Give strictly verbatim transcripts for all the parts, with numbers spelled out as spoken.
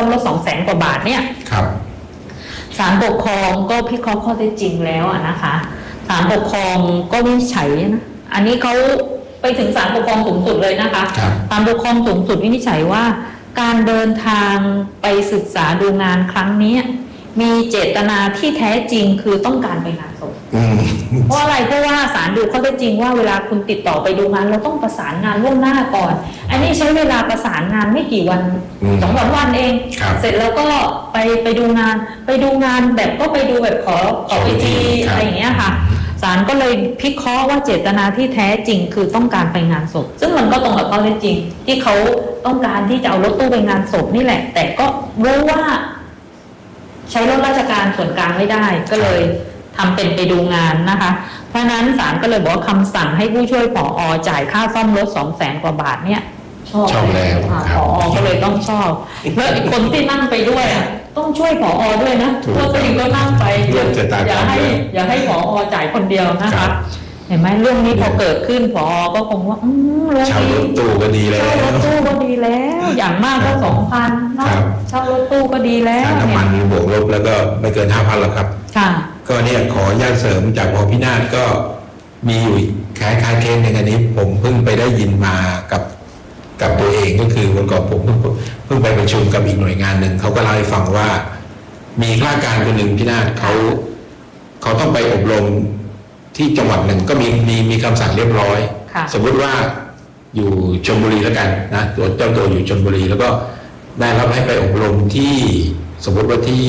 อมรถสองแสนกว่าบาทเนี่ยครับศาลปกครองก็พิเคราะห์ข้อเท็จจริงแล้วนะคะศาลปกครองก็วินิจฉัยนะอันนี้เขาไปถึงศาลปกครองสูงสุดเลยนะคะศาลปกครองสูงสุดวินิจฉัยว่าการเดินทางไปศึกษาดูงานครั้งนี้มีเจตนาที่แท้จริงคือต้องการไปงานศพเพราะอะไรเพราะว่าศาลดูข้อเท็จจริงว่าเวลาคุณติดต่อไปดูงานเราต้องประสานงานล่วงหน้าก่อนอันนี้ใช้เวลาประสานงานไม่กี่วันสองวันวันเองเสร็จแล้วก็ไปไปดูงานไปดูงานแบบก็ไปดูแบบขอขอพิธีอะไรอย่างเงี้ยค่ะศาลก็เลยพิเคราะห์ว่าเจตนาที่แท้จริงคือต้องการไปงานศพซึ่งมันก็ตรงกับข้อเท็จจริงที่เขาต้องการที่จะเอารถตู้ไปงานศพนี่แหละแต่ก็รู้ว่าใช้รถราชการส่วนกลางไม่ได้ก็เลยทำเป็นไปดูงานนะคะเพราะนั้นศาลก็เลยบอกว่าคำสั่งให้ผู้ช่วยผอ.จ่ายค่าซ่อมรถสองแสนกว่าบาทเนี่ยชอบชอบแล้วผอ.ก็เลยต้องชอบแล้วอีกคนที่นั่งไปด้วยต้องช่วยผอ.ด้วยนะเพราะตัวเองก็นั่งไปอย่าให้อย่าให้ผอ.จ่ายคนเดียวนะคะเห็นไหมเรื่องนี้พอเกิดขึ้นผอ.ก็คงว่าอืมเรื่องนี้เช่ารถตู้ก็ดีแล้วเช่ารถตู้ก็ดีแล้วอย่างมากก็สองพันเนาะเช่ารถตู้ก็ดีแล้วค่าน้ำมันบวกลบแล้วก็ไม่เกินห้าพันหรอกครับค่ะก็เนี่ยขอญาตเสริมจากหมอพินาศก็มีอยู่คล้ายคล้ายเคสในอันนี้ผมเพิ่งไปได้ยินมากับกับตัวเองก็คือวันก่อนผมเพิ่งเพิ่งไปประชุมกับอีกหน่วยงานหนึ่งเขาก็เล่าให้ฟังว่ามีข้าราชการคนหนึ่งพินาศเขาเขาต้องไปอบรมที่จังหวัดหนึ่งก็มีมีมีคำสั่งเรียบร้อยสมมติว่าอยู่ชลบุรีแล้วกันนะตัวเจ้าตัวอยู่ชลบุรีแล้วก็ได้รับให้ไปอบรมที่สมมติว่าที่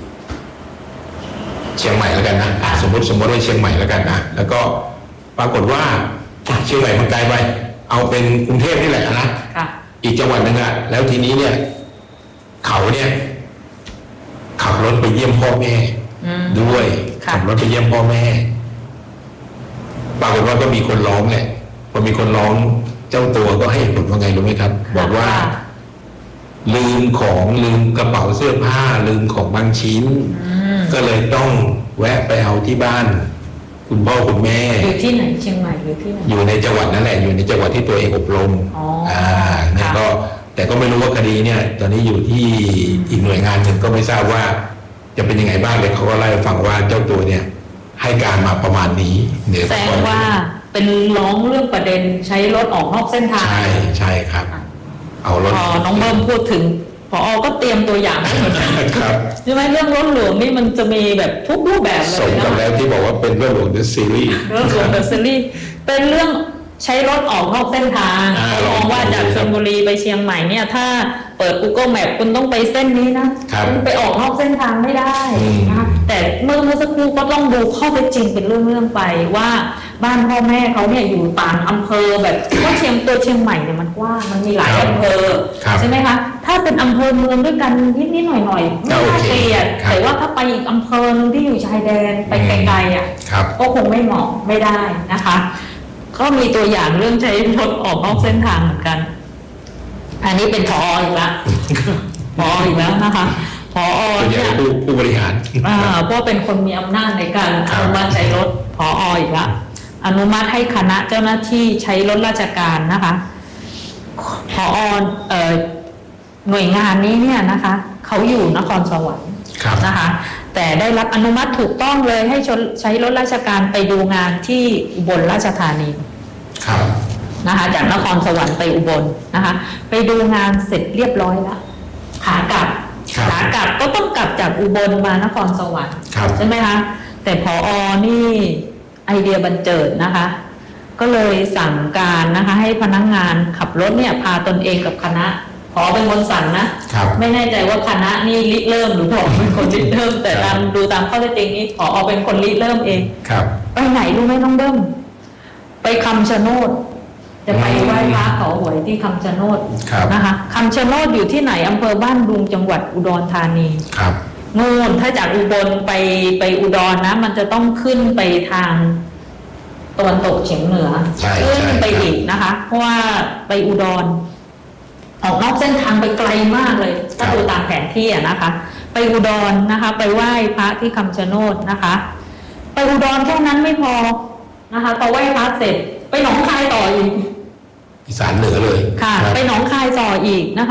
เชียงใหม่แล้วกันนะสมมติสมมติว่าเชียงใหม่แล้วกันนะแล้วก็ปรากฏว่าเชียงใหม่มันไกลไปเอาเป็นกรุงเทพนี่แหละนะอีกจังหวัดหนึ่งอะแล้วทีนี้เนี่ยเขาเนี่ยขับรถไปเยี่ยมพ่อแม่ด้วยขับรถไปเยี่ยมพ่อแม่ปรากฏว่าก็มีคนร้องแหละพอมีคนร้องเจ้าตัวก็ให้เหตุผลว่าไงรู้ไหมครับบอกว่าลืมของลืมกระเป๋าเสื้อผ้าลืมของบางชิ้นก็เลยต้องแวะไปเอาที่บ้านคุณพ่อคุณแม่อยู่ที่ไหนเชียงใหม่หรือที่ไหนอยู่ในจังหวัดนั่นแหละอยู่ในจังหวัดที่ตัวเองอบรมอ่าเนี่ยก็แต่ก็ไม่รู้ว่าคดีเนี่ยตอนนี้อยู่ที่อีกหน่วยงานหนึ่งก็ไม่ทราบว่าจะเป็นยังไงบ้างเลยเขาก็เล่าให้ฟังว่าเจ้าตัวเนี่ยให้การมาประมาณนี้เนี่ยแสดงว่าเป็นร้องเรื่องประเด็นใช้รถออกนอกเส้นทางใช่ใช่ครับเอารถพอน้องเบิ้มพูดถึงผอ.ก็เตรียมตัวอย่างให้เหมือนกันใช่ไหมเรื่องรถหลวงนี่มันจะมีแบบทุกรูปแบบเลยนะสมกับแล้วที่บอกว่าเป็นเรื่องหลวงเดอะซีรีส์เรื่องหลวงเดอะซีรีส์เป็นเรื่องใช้รถออกนอกเส้นทางมองว่าจากชลบุรีไปเชียงใหม่เนี่ยถ้าเปิด Google Map คุณต้องไปเส้นนี้นะคุณไปออกนอกเส้นทางไม่ได้นะแต่เมื่อเมื่อสักครู่ก็ต้องดูข้อเท็จจริงเป็นเรื่องๆไปว่าบ้านพ่อแม่เขาเนี่ยอยู่ต่างอำเภอแบบว่าเชียงตัวเชียงใหม่เนี่ยมันกว้างมันมีหลายอำเภอใช่ไหมคะถ้าเป็นอำเภอเมืองด้วยกันนิดๆหน่อยๆไม่น่าเกลียดแต่ว่าถ้าไปอีกอำเภอนึงที่อยู่ชายแดนไปไกลๆอ่ะก็คงไม่เหมาะไม่ได้นะคะก็มีตัวอย่างเรื่องใช้รถออกนอกเส้นทางเหมือนกันอันนี้เป็นผอ.อีกแล้วผอ.อีกแล้วนะคะผอ. เนี่ยผู้บริหารอ่าเพราะเป็นคนมีอำนาจในการอนุมัติใช้รถผอ.อีกแล้วอนุมัติให้คณะเจ้าหน้าที่ใช้รถราชการนะคะผอ.เอ่อหน่วยงานนี้เนี่ยนะคะเขาอยู่นครสวรรค์นะคะแต่ได้รับอนุมัติถูกต้องเลยให้ใช้รถราชการไปดูงานที่อุบลราชธานีนะคะจากนครสวรรค์ไปอุบลนะคะไปดูงานเสร็จเรียบร้อยแล้วขากลับขากลับก็ต้องกลับจากอุบลมานครสวรรค์ใช่ไหมคะแต่ผอ.นี่ไอเดียบันเจิดนะคะก็เลยสั่งการนะคะให้พนักงานขับรถเนี่ยพาตนเองกับคณะผอ.เป็นคนสั่งนะไม่แน่ใจว่าคณะนี่ริเริ่มหรือผอ.เป็นคนริเริ่มแต่ตามดูตามข้อเท็จจริงนี่ผอ.เป็นคนริเริ่มเองไปไหนรู้ไหมน้องเบิ้มไปคำชะโนดจะไปไหว้พระเขาหวยที่คำชะโนดนะคะคำชะโนดอยู่ที่ไหนอำเภอบ้านดุงจังหวัดอุดรธานีนู่นถ้าจากอุบลไปไปอุดรนะมันจะต้องขึ้นไปทางตะวันตกเฉียงเหนือขึ้นไปอีกนะคะเพราะว่าไปอุดรออกนอกเส้นทางไปไกลมากเลยถ้าดูตามแผนที่อะนะคะไปอุดรนะคะไปไหว้พระที่คำชะโนดนะคะไปอุดรแค่นั้นไม่พอนะคะพอไหว้พระเสร็จไปหนองคายต่ออีกอีสานเหนือเลยค่ะไปหนองคายต่ออีกนะคะ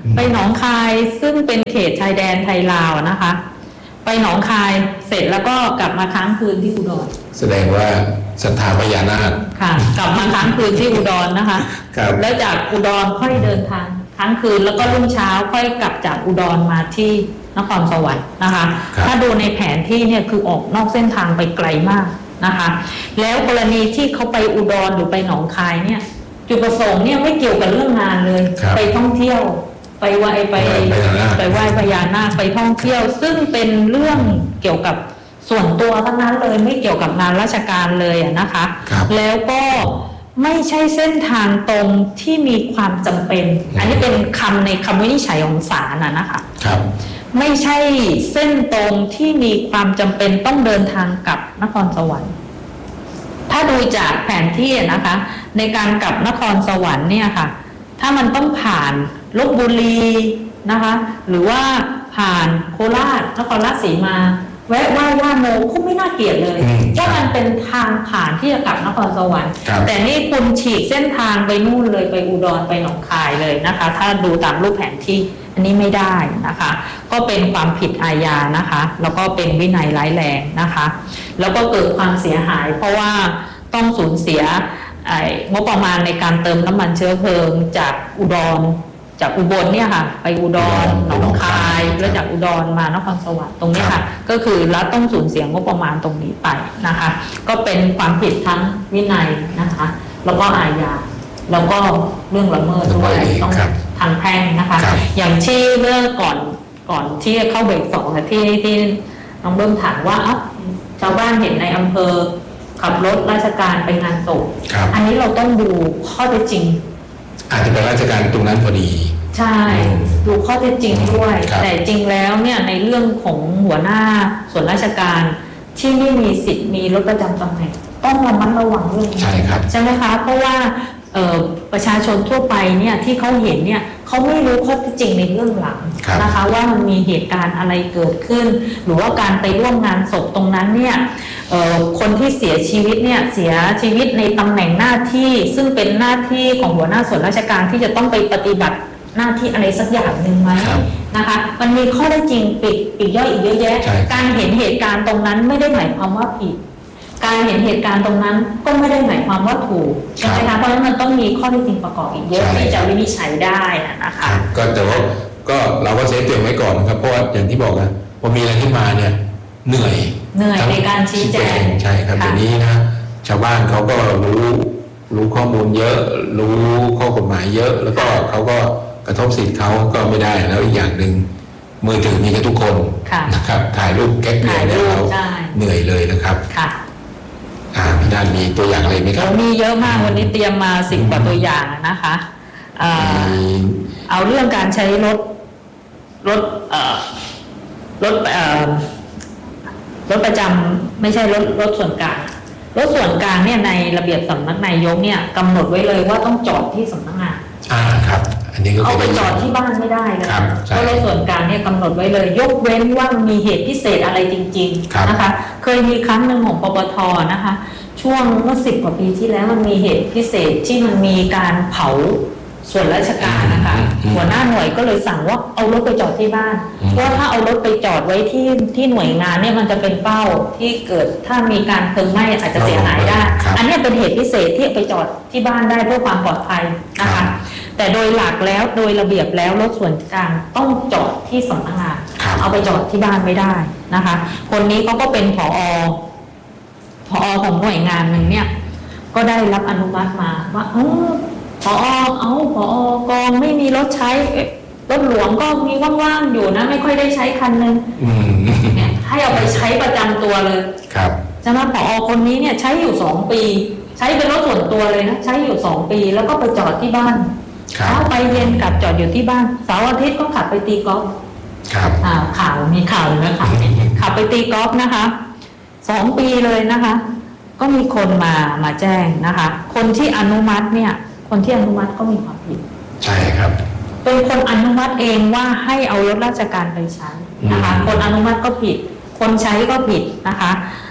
ไปหนองคายซึ่งเป็นเขตชายแดนไทยลาวนะคะไปหนองคายเสร็จแล้วก็กลับมาค้างคืนที่อุดรแสดงว่าศรัทธาพญานาคค่ะกลับมาค้างคืนที่อุดรนะคะแล้วจากอุดรค่อยเดินทางค้างคืนแล้วก็รุ่งเช้าค่อยกลับจากอุดรมาที่นครสวรรค์นะคะถ้าดูในแผนที่เนี่ยคือออกนอกเส้นทางไปไกลมากนะคะแล้วกรณีที่เขาไปอุดรหรือไปหนองคายเนี่ยจุดประสงค์เนี่ยไม่เกี่ยวกับเรื่องงานเลยไปท่องเที่ยวไปไหว้ไปไปไหว้พญานาคไปท่องเที่ยวซึ่งเป็นเรื่องเกี่ยวกับส่วนตัวทั้งนั้นเลยไม่เกี่ยวกับงานราชการเลยนะคะแล้วก็ไม่ใช่เส้นทางตรงที่มีความจำเป็นอันนี้เป็นคำในคำวินิจฉัยของศาลนะคะครับไม่ใช่เส้นตรงที่มีความจำเป็นต้องเดินทางกลับนครสวรรค์ถ้าดูจากแผนที่นะคะในการกลับนครสวรรค์เนี่ยค่ะถ้ามันต้องผ่านลพบุรีนะคะหรือว่าผ่านโคราชนครราชสีมาแวะไหว้ย่าโมก็ไม่น่าเกลียดเลยเพราะมันเป็นทางผ่านที่จะกลับนครสวรรค์แต่นี่คุณฉีกเส้นทางไปนู่นเลยไปอุดรไปหนองคายเลยนะคะถ้าดูตามรูปแผนที่อันนี้ไม่ได้นะคะก็เป็นความผิดอาญานะคะแล้วก็เป็นวินัยร้ายแรงนะคะแล้วก็เกิดความเสียหายเพราะว่าต้องสูญเสียงบประมาณในการเติมน้ำมันเชื้อเพลิงจากอุดรจากอุบลเนี่ยค่ะไปอุดรหนองคายแล้วจากอุดรมานครสวรรค์ตรงนี้ค่ะก็คือรัฐต้องสูญเสียงบประมาณตรงนี้ไปนะคะก็เป็นความผิดทั้งวินัยนะคะแล้วก็อาญาแล้วก็เรื่องละเมิดด้วยต้องทางแพ่งนะคะอย่างที่เมื่อก่อนก่อนที่จะเข้าเบรกสองที่ที่น้องเบิ้มถามว่าชาวบ้านเห็นในอำเภอขับรถราชการไปงานศพอันนี้เราต้องดูข้อเท็จจริงอาจจะเป็นราชการตรงนั้นพอดีใช่ดูข้อเท็จจริงด้วยแต่จริงแล้วเนี่ยในเรื่องของหัวหน้าส่วนราชการที่ไม่มีสิทธิ์มีรถประจำตำแหน่งต้องระมัดระวังเรื่องนี้ใช่ครับใช่ไหมคะเพราะว่าประชาชนทั่วไปเนี่ยที่เขาเห็นเนี่ยเขาไม่รู้ข้อเท็จจริงในเรื่องหลังนะคะว่ามันมีเหตุการณ์อะไรเกิดขึ้นหรือว่าการไปร่วมงานศพตรงนั้นเนี่ยคนที่เสียชีวิตเนี่ยเสียชีวิตในตำแหน่งหน้าที่ซึ่งเป็นหน้าที่ของหัวหน้าส่วนราชการที่จะต้องไปปฏิบัติหน้าที่อะไรสักอย่างหนึ่งไหมนะคะมันมีข้อได้จริงปิดปิดย่อยอีกเยอะแยะการเห็นเหตุการณ์ตรงนั้นไม่ได้หมายความว่าผิดการเห็นเหตุการณ์ตรงนั้นก็ไม่ได้หมายความว่าถูกใช่ไหมคะเพราะฉะนั้นมันต้องมีข้อเท็จจริงประกอบอีกเยอะที่จะวินิจฉัยได้นะคะก็แต่ว่าก็เราก็เซฟตัวไว้ก่อนนะครับเพราะว่าอย่างที่บอกนะพอมีอะไรขึ้นมาเนี่ยเหนื่อยเหนื่อยในการชี้แจงใช่ครับเดี๋ยวนี้นะชาวบ้านเขาก็รู้รู้ข้อมูลเยอะรู้ข้อกฎหมายเยอะแล้วก็เขาก็กระทบสิทธิ์เขาก็ไม่ได้แล้วอีกอย่างหนึ่งมือถือมีกันทุกคนนะครับถ่ายรูปแก๊กเหนื่อยเนี่ยเราเหนื่อยเลยนะครับค่ะอ่าพี่ด้านมีตัวอย่างอะไรไหมครับมีเยอะมากวันนี้เตรียมมาสิบกว่าตัวอย่างนะคะเอาเรื่องการใช้รถรถรถรถประจำไม่ใช่รถรถส่วนกลางรถส่วนกลางเนี่ยในระเบียบสำนักนายกเนี่ยกำหนดไว้เลยว่าต้องจอดที่สำนักงานอ่าครับอันนี้ก็เอาไปจอดที่บ้านไม่ได้เลยเพราะรถส่วนกลางเนี่ยกำหนดไว้เลยยกเว้นว่ามีเหตุพิเศษอะไรจริงๆนะคะเคยมีครั้งหนึ่งของปปท.นะคะช่วงเมื่อสิบกว่าปีที่แล้วมันมีเหตุพิเศษที่มันมีการเผาส่วนราชการนะคะหัวหน้าหน่วยก็เลยสั่งว่าเอารถไปจอดที่บ้านเพราะถ้าเอารถไปจอดไว้ที่ที่หน่วยงานเนี่ยมันจะเป็นเป้าที่เกิดถ้ามีการเพลิงไหม้อาจจะเสียหายได้อันนี้เป็นเหตุพิเศษที่ไปจอดที่บ้านได้เพื่อความปลอดภัยนะคะแต่โดยหลักแล้วโดยระเบียบแล้วรถส่วนกลางต้องจอดที่สำนักงานเอาไปจอดที่บ้านไม่ได้นะคะคนนี้เขาก็เป็นผอ.ผอ.ของหน่วยงานหนึ่งเนี่ยก็ได้รับอนุมัติมาว่าเออผอ.เอาผอกองไม่มีรถใช้รถหลวงก็มีว่างๆอยู่นะไม่ค่อยได้ใช้คันนึงเนี่ยให้เอาไปใช้ประจำตัวเลยครับจะมาผอ.คนนี้เนี่ยใช้อยู่สองปีใช้เป็นรถส่วนตัวเลยนะใช้อยู่สองปีแล้วก็ไปจอดที่บ้านเช้าไปเย็นกลับจอดอยู่ที่บ้านเสาร์อาทิตย์ก็ขับไปตีกอล์ฟครับข่าวมีข่าวเลยนะคะขับไปตีกอล์ฟนะคะสองปีเลยนะคะก็มีคนมามาแจ้งนะคะคนที่อนุมัติเนี่ยคนที่อนุมัติก็มีความผิดใช่ครับเป็นคนอนุมัติเองว่าให้เอารถราชการไปใช้นะคะคนอนุมัติก็ผิดคนใช้ก็ผิดนะคะ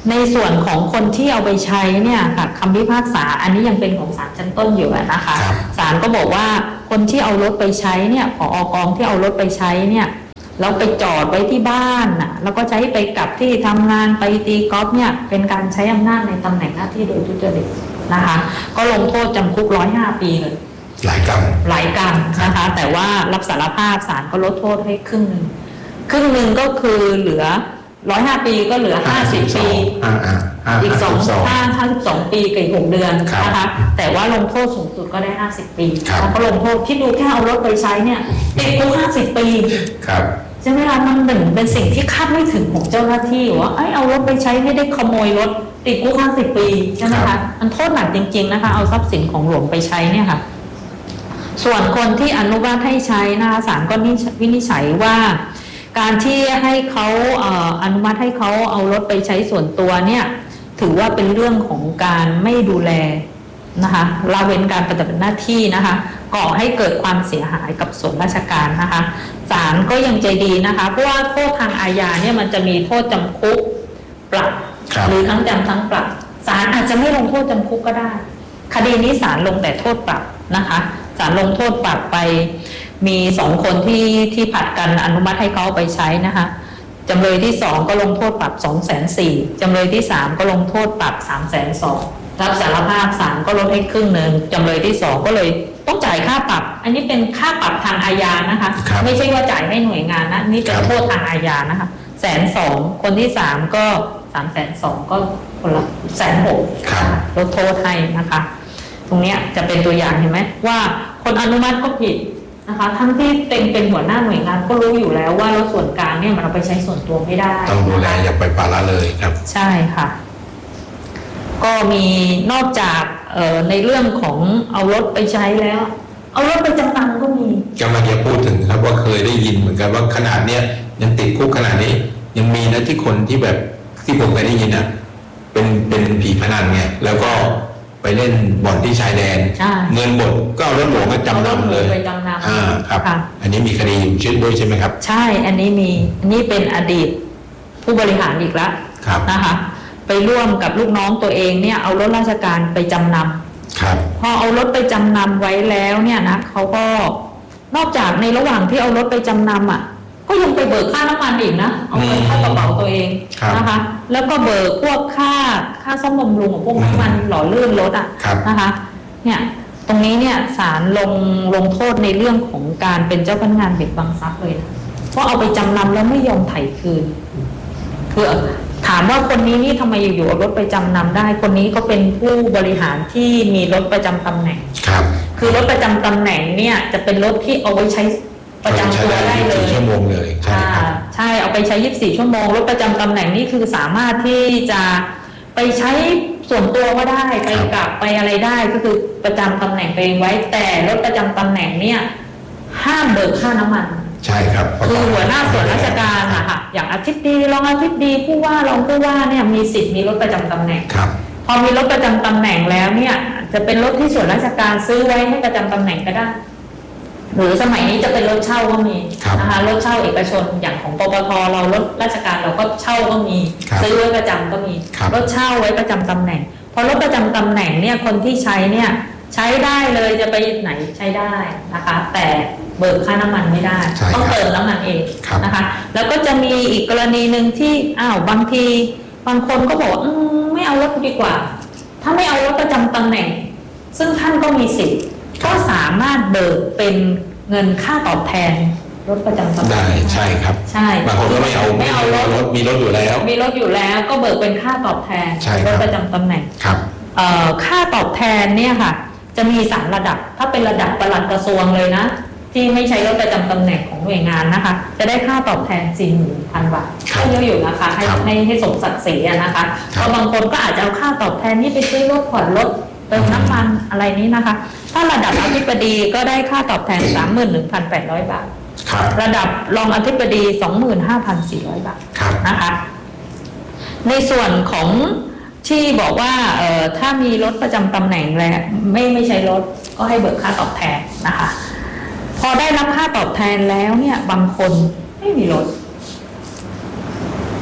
ในส่วนของคนที่เอาไปใช้เนี่ยค่ะคำพิพากษาอันนี้ยังเป็นของศาลชั้นต้นอยู่นะคะศาลก็บอกว่าคนที่เอารถไปใช้เนี่ยผอ.กองที่เอารถไปใช้เนี่ยเราไปจอดไว้ที่บ้านน่ะแล้วก็ใช้ไปกลับที่ทำงานไปตีกอล์ฟเนี่ยเป็นการใช้อำนาจในตำแหน่งหน้าที่โดยทุจริตนะคะก็ลงโทษจำคุกร้อยห้าปีเลยหลายกรรมหลายกรรมนะคะแต่ว่ารับสารภาพศาลก็ลดโทษให้ครึ่งหนึ่งครึ่งหนึ่งก็คือเหลือร้อยห้าปีก็เหลือห้าสิบปีอีกสองห้าห้าสิบสองปีกับหกเดือนนะคะแต่ว่าลงโทษสูงสุดก็ได้ห้าสิบปีแล้วก็ลงโทษที่ดูแค่เอารถไปใช้เนี่ยติดคุกห้าสิบปีใช่ไหมคะมันเป็นเป็นสิ่งที่คาดไม่ถึงของเจ้าหน้าที่ว่าไอ้เอารถไปใช้ไม่ได้ขโมยรถติดคุกห้าสิบปีใช่ไหมคะมันโทษหนักจริงๆนะคะเอาทรัพย์สินของหลวงไปใช้เนี่ยค่ะส่วนคนที่อนุญาตให้ใช้นะคะศาลก็วินิจฉัยว่าการที่ให้เขาอนุมัติให้เขาเอารถไปใช้ส่วนตัวเนี่ยถือว่าเป็นเรื่องของการไม่ดูแลนะคะละเว้นการปฏิบัติหน้าที่นะคะก่อให้เกิดความเสียหายกับส่วนราชการนะคะศาลก็ยังใจดีนะคะเพราะว่าโทษทางอาญาเนี่ยมันจะมีโทษจำคุกปรับหรือทั้งจำทั้งปรับศาลอาจจะไม่ลงโทษจำคุกก็ได้คดีนี้ศาลลงแต่โทษปรับนะคะศาลลงโทษปรับไปมีสองคนที่ที่ผัดกันอนุมัติให้เขาไปใช้นะคะจำเลยที่สองก็ลงโทษปรับสองแสนสี่จำเลยที่สามก็ลงโทษปรับสามแสนสองรับสารภาพศาลก็ลดให้ครึ่งหนึ่งจำเลยที่สองก็เลยต้องจ่ายค่าปรับอันนี้เป็นค่าปรับทางอาญานะคะไม่ใช่ว่าจ่ายให้หน่วยงานนะนี่เป็นโทษทางอาญานะคะแสนสองคนที่สามก็สามแสนสองก็คนละแสนหกลดโทษให้นะคะตรงนี้จะเป็นตัวอย่างเห็นไหมว่าคนอนุมัติก็ผิดนะคะทั้งที่เต็งเป็นหัวหน้าหน่วยงานก็รู้อยู่แล้วว่ารถส่วนกลางเนี่ยมันเอาไปใช้ส่วนตัวไม่ได้ต้องดูแลอย่าไปปาละเลยครับใช่ค่ะก็มีนอกจากในเรื่องของเอารถไปใช้แล้วเอารถไปจำนำก็มีกำลังจะพูดถึงครับว่าเคยได้ยินเหมือนกันว่าขนาดเนี้ยยังติดคุกขนาดนี้ยังมีนะที่คนที่แบบที่ผมเคยได้ยินอ่ะเป็นเป็นผีพนันไงแล้วก็ไปเล่นบ่อนที่ชายแดนเงินหมดก็เอารถหลวงมาจำนำเลยอ่าครับอันนี้มีคดีอยู่ชื่อด้วยใช่ไหมครับใช่อันนี้มีอันนี้เป็นอดีตผู้บริหารอีกแล้วนะคะไปร่วมกับลูกน้องตัวเองเนี่ยเอารถราชการไปจำนำพอเอารถไปจำนำไว้แล้วเนี่ยนะเขาก็นอกจากในระหว่างที่เอารถไปจำนำอ่ะก็ยังไปเบิกค่าน้ำมันอีกนะเอาเงินเข้ากระเป๋าตัวเองนะคะแล้วก็เบิกพวกค่าค่าซ่อมบำรุงของพวกน้ำมันหล่อลื่นรถอ่ะนะคะเนี่ยตรงนี้เนี่ยศาลลงลงโทษในเรื่องของการเป็นเจ้าพนักงานเบิกบังทรัพย์เลยนะเพราะเอาไปจำนำแล้วไม่ยอมไถ่คืนคือถามว่าคนนี้นี่ทำไมอยู่ๆเอารถไปจำนำได้คนนี้ก็เป็นผู้บริหารที่มีรถประจำตำแหน่งครับคือรถประจำตำแหน่งเนี่ยจะเป็นรถที่เอาไว้ใช้ประจำตัวได้เลยชั่วโมงเลยใช่ใช่เอาไปใช้ยี่สิบสี่ชั่วโมงรถประจำตำแหน่งนี่คือสามารถที่จะไปใช้ส่วนตัวก็ได้ไปกลับไปอะไรได้ก็คือประจำตำแหน่งไปไว้แต่รถประจำตำแหน่งเนี่ยห้ามเบิกค่าน้ำมันใช่ครับคือหัวหน้าส่วนราชการอะค่ะอย่างอธิบดีรองอธิบดีผู้ว่ารองผู้ว่าเนี่ยมีสิทธิ์มีรถประจำตำแหน่งพอมีรถประจำตำแหน่งแล้วเนี่ยจะเป็นรถที่ส่วนราชการซื้อไว้ให้ประจำตำแหน่งก็ได้หรือสมัยนี้จะเป็นรถเช่าก็มีนะคะรถเช่าเอกชนอย่างของปปทเรารถราชการเราก็เช่าก็มีซื้อไว้ประจำก็มีรถเช่าไว้ประจำตำแหน่งพอรถประจำตำแหน่งเนี่ยคนที่ใช้เนี่ยใช้ได้เลยจะไปไหนใช้ได้นะคะแต่เบิกค่าน้ำมันไม่ได้ต้องเติมน้ำมันเองนะคะแล้วก็จะมีอีกกรณีหนึ่งที่อ้าวบางทีบางคนก็บอกอืมไม่เอารถดีกว่าถ้าไม่เอารถประจำตำแหน่งซึ่งท่านก็มีสิทธิ์ก็สามารถเบิกเป็นเงินค่าตอบแทนรถประจำตำแหน่งได้ใช่ครับใช่บางคนก็ไม่เอาไม่เอารถมีรถอยู่แล้วมีรถอยู่แล้วก็เบิกเป็นค่าตอบแทนรถประจำตำแหน่งครับค่าตอบแทนเนี่ยค่ะจะมีสามระดับถ้าเป็นระดับปลัดกระทรวงเลยนะที่ไม่ใช้รถประจำตำแหน่งของหน่วยงานนะคะจะได้ค่าตอบแทน สี่หมื่นพัน บาทก็เยอะอยู่นะคะให้ให้ให้สมศักดิ์ศรีนะคะเพราะบางคนก็อาจจะเอาค่าตอบแทนนี้ไปซื้อรถผ่อนรถเติมน้ำมันอะไรนี้นะคะถ้าระดับอธิบดีก็ได้ค่าตอบแทน สามหมื่นหนึ่งพันแปดร้อย บาทระดับรองอธิบดี สองหมื่นห้าพันสี่ร้อย บาทนะคะในส่วนของที่บอกว่าเอ่อถ้ามีรถประจำตำแหน่งแล้วไม่ไม่ใช้รถก็ให้เบิกค่าตอบแทนนะคะพอได้รับค่าตอบแทนแล้วเนี่ยบางคนไม่มีรถ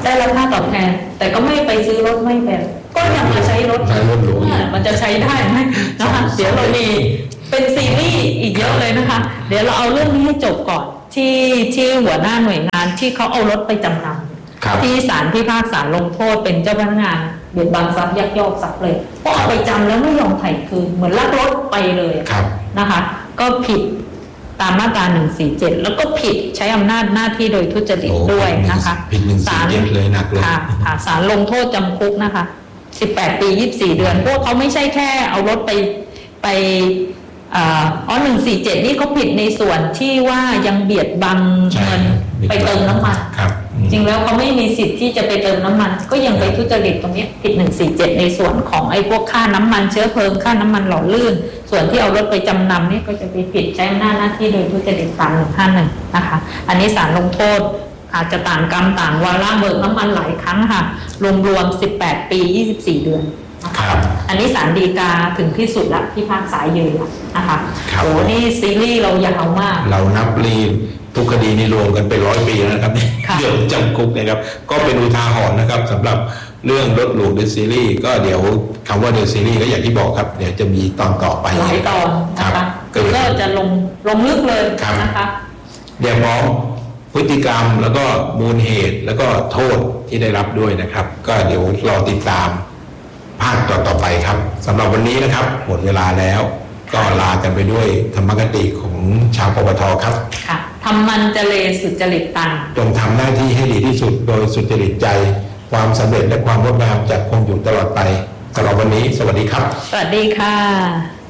ได้รับค่าตอบแทนแต่ก็ไม่ไปซื้อรถไม่เป็นก็ยังมาใช้รถใช้รถหรูอยู่มันจะใช้ได้ไหมนะคะเดี๋ยวเรามีเป็นซีรีส์อีกเยอะเลยนะคะเดี๋ยวเราเอาเรื่องนี้ให้จบก่อนที่ที่หัวหน้าหน่วยงานที่เขาเอารถไปจำนำที่ศาลพิพากษาลงโทษเป็นเจ้าพนักงานเบียดบังทรัพย์ยักยอกทรัพย์เลยเพราะเอาไปจำแล้วไม่ยอมไถ่คืนเหมือนลักรถไปเลยนะคะก็ผิดตามมาตราหนึ่งสี่เจ็ดแล้วก็ผิดใช้อำนาจหน้าที่โดยทุจริตด้วยนะคะศาลเลยหนักเลยค่ะศาลลงโทษจำคุกนะคะสิบแปดปียี่สิบสี่เดือนพวกเขาไม่ใช่แค่เอารถไปไปอ๋อหนึ่งสี่เจ็ดนี่เขาผิดในส่วนที่ว่ายังเบียดบังเงินไปเติมน้ำมันจริงแล้วเขาไม่มีสิทธิ์ที่จะไปเติมน้ำมันก็ยังไปทุจริตตรงนี้ผิดหนึ่งสี่เจ็ดในส่วนของไอ้พวกค่าน้ำมันเชื้อเพลิงค่าน้ำมันหล่อลื่นส่วนที่เอารถไปจำนำนี่ก็จะไปผิดใช้อำนาจหน้าที่โดยทุจริตตามหนึ่งห้าหนึ่งนะคะอันนี้ศาลลงโทษอาจจะต่างกรรมต่างวาระเบิกน้ำมันหลายครั้งค่ะรวมๆสิบแปดปียี่สิบสี่เดือนอันนี้ศาลฎีกาถึงที่สุดละที่ภาคษายืนนะคะโอ้นี่ซีรีส์เรายาวมากเรานับรีทุกคดีนี่รวมกันไปร้อยปีแล้วนะครับเดี๋ยวจำคุกนะครับก็เป็นอุทาหรณ์นะครับสำหรับเรื่องรถหรูเดอะซีรีส์ก็เดี๋ยวคำว่าเดอะซีรีส์ก็อย่างที่บอกครับเดี๋ยวจะมีตอนต่อไปหลายตอนนะคะก็จะลงลงลึกเลยนะคะเดี๋ยวมองพฤติกรรมแล้วก็มูลเหตุแล้วก็โทษที่ได้รับด้วยนะครับก็เดี๋ยวรอติดตามภาคต่อต่อไปครับสำหรับวันนี้นะครับหมดเวลาแล้วก็ลากันไปด้วยธรรมคติของชาวปปทครับค่ะทำมันเจเลสุจริตตังจงทำหน้าที่ให้ดีที่สุดโดยสุจริตใจความสำเร็จและความงดงามจะคงอยู่ตลอดไปสำหรับวันนี้สวัสดีครับสวัสดีค่ะ